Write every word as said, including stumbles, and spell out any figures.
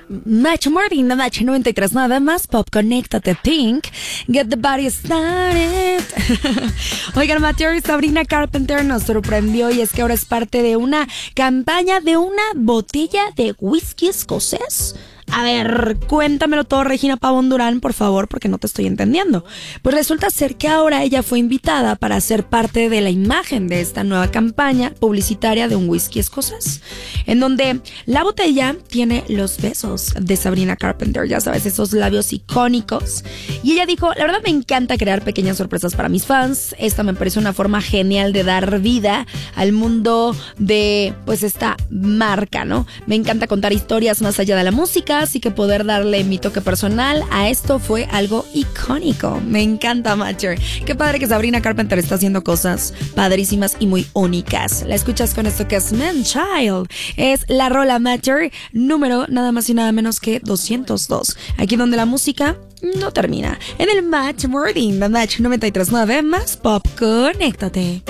Match Morning, the Match noventa y tres, nada más. Pop, conéctate, Pink. Get the body started. Oigan, Mateo y Sabrina Carpenter nos sorprendió y es que ahora es parte de una campaña de una botella de whisky escocés. A ver, cuéntamelo todo, Regina Pavón Durán, por favor, porque no te estoy entendiendo. Pues resulta ser que ahora ella fue invitada para ser parte de la imagen de esta nueva campaña publicitaria de un whisky escocés, en donde la botella tiene los besos de Sabrina Carpenter, ya sabes, esos labios icónicos. Y ella dijo, la verdad me encanta crear pequeñas sorpresas para mis fans. Esta me parece una forma genial de dar vida al mundo de, pues, esta marca, ¿no? Me encanta contar historias más allá de la música, así que poder darle mi toque personal a esto fue algo icónico. Me encanta, Matcher. Qué padre que Sabrina Carpenter está haciendo cosas padrísimas y muy únicas. La escuchas con esto que es Man Child. Es la rola, Matcher, número nada más y nada menos que doscientos dos. Aquí donde la música no termina. En el Match Morning, The Match noventa y tres punto nueve más Pop, conéctate.